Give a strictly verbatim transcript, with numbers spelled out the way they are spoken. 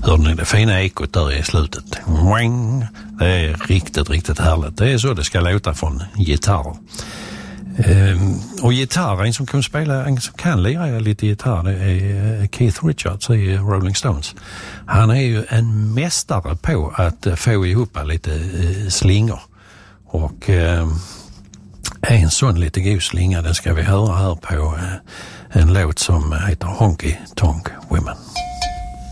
Hör ni det fina ekot där i slutet? Det är riktigt, riktigt härligt. Det är så det ska låta från gitarr. Um, och gitarr, en som kan spela, en som kan lira lite gitarr, det är Keith Richards i Rolling Stones. Han är ju en mästare på att få ihop lite uh, slingor. Och uh, en sån lite god slinga, den ska vi höra här på uh, en låt som heter Honky Tonk Women.